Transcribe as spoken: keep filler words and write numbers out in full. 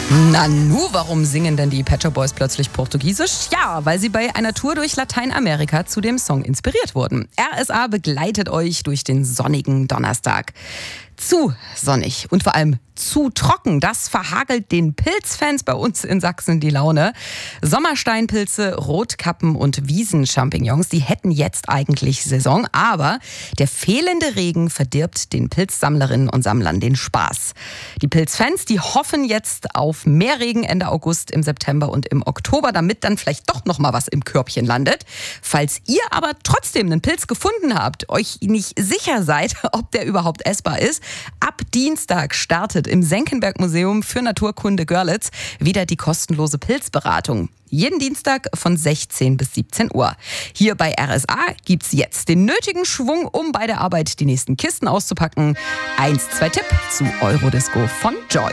Nanu, warum singen denn die Pet Shop Boys plötzlich Portugiesisch? Ja, weil sie bei einer Tour durch Lateinamerika zu dem Song inspiriert wurden. R S A begleitet euch durch den sonnigen Donnerstag. Zu sonnig und vor allem zu trocken. Das verhagelt den Pilzfans bei uns in Sachsen die Laune. Sommersteinpilze, Rotkappen und Wiesenchampignons, die hätten jetzt eigentlich Saison, aber der fehlende Regen verdirbt den Pilzsammlerinnen und Sammlern den Spaß. Die Pilzfans, die hoffen jetzt auf mehr Regen Ende August, im September und im Oktober, damit dann vielleicht doch noch mal was im Körbchen landet. Falls ihr aber trotzdem einen Pilz gefunden habt, euch nicht sicher seid, ob der überhaupt essbar ist, ab Dienstag startet im Senckenberg-Museum für Naturkunde Görlitz wieder die kostenlose Pilzberatung. Jeden Dienstag von sechzehn bis siebzehn Uhr. Hier bei R S A gibt's jetzt den nötigen Schwung, um bei der Arbeit die nächsten Kisten auszupacken. eins, zwei Tipp zu Eurodisco von Joy.